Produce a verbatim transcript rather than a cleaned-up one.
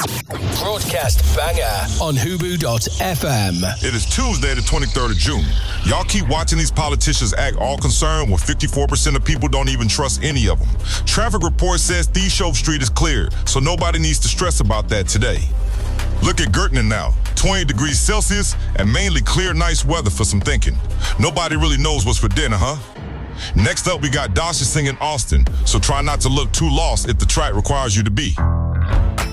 Broadcast banger on Hubu dot F M. It is Tuesday, the twenty-third of June. Y'all keep watching these politicians act all concerned when fifty-four percent of people don't even trust any of them. Traffic report says Thieshope Street is cleared, so nobody needs to stress about that today. Look at Gertner now, twenty degrees Celsius and mainly clear, nice weather for some thinking. Nobody really knows what's for dinner, huh? Next up, we got Dasha singing Austin, so try not to look too lost if the track requires you to be.